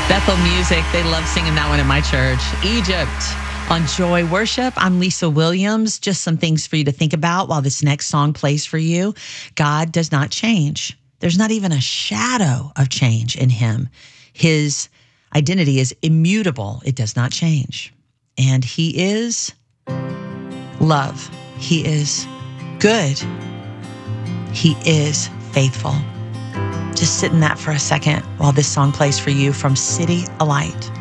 Bethel Music, they love singing that one at my church. Egypt on Joy Worship. I'm Lisa Williams. Just some things for you to think about while this next song plays for you. God does not change. There's not even a shadow of change in him. His identity is immutable. It does not change. And he is love. He is good. He is faithful. Just sit in that for a second while this song plays for you from City Alight.